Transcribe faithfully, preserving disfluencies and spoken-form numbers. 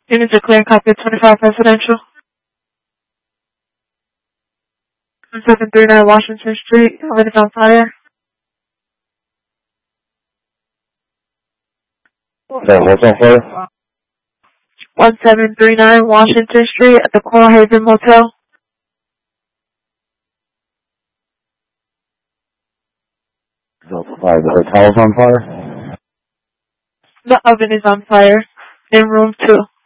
Units are clear. Copy of twenty-five Residential. seven three nine Washington Street. Oven is on fire. Okay, what's on fire? one seven three nine Washington Street at the Coral Haven Motel. Delta five, the hotel's on fire? The oven is on fire in room two.